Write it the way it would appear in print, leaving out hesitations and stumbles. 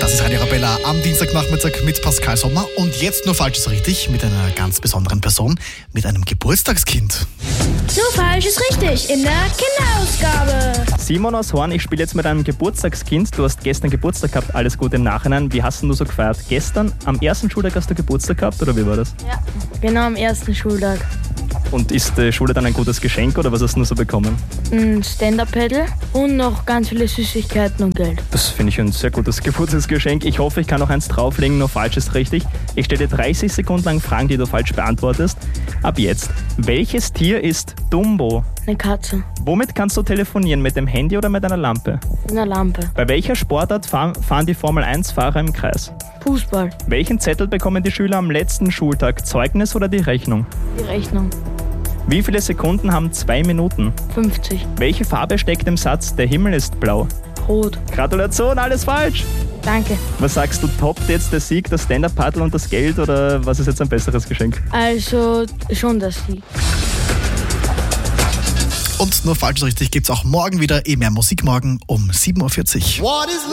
Das ist Radio Arabella am Dienstagnachmittag mit Pascal Sommer. Und jetzt nur falsch ist richtig mit einer ganz besonderen Person, mit einem Geburtstagskind. Nur falsch ist richtig in der Kinderausgabe. Simon aus Horn, ich spiele jetzt mit einem Geburtstagskind. Du hast gestern Geburtstag gehabt, alles Gute im Nachhinein. Wie hast denn du so gefeiert? Gestern am ersten Schultag hast du Geburtstag gehabt oder wie war das? Ja, genau am ersten Schultag. Und ist die Schule dann ein gutes Geschenk oder was hast du so bekommen? Ein Stand-Up-Paddle und noch ganz viele Süßigkeiten und Geld. Das finde ich ein sehr gutes Geburtstagsgeschenk. Ich hoffe, ich kann noch eins drauflegen, nur falsch ist richtig. Ich stelle dir 30 Sekunden lang Fragen, die du falsch beantwortest. Ab jetzt. Welches Tier ist Dumbo? Eine Katze. Womit kannst du telefonieren? Mit dem Handy oder mit einer Lampe? Eine Lampe. Bei welcher Sportart fahren die Formel-1-Fahrer im Kreis? Fußball. Welchen Zettel bekommen die Schüler am letzten Schultag? Zeugnis oder die Rechnung? Die Rechnung. Wie viele Sekunden haben 2 Minuten? 50. Welche Farbe steckt im Satz, der Himmel ist blau? Rot. Gratulation, alles falsch! Danke. Was sagst du, toppt jetzt der Sieg, das Stand-Up-Paddle und das Geld oder was ist jetzt ein besseres Geschenk? Also schon das Sieg. Und nur falsch ist richtig gibt's auch morgen wieder. Mehr Musik morgen um 7.40 Uhr.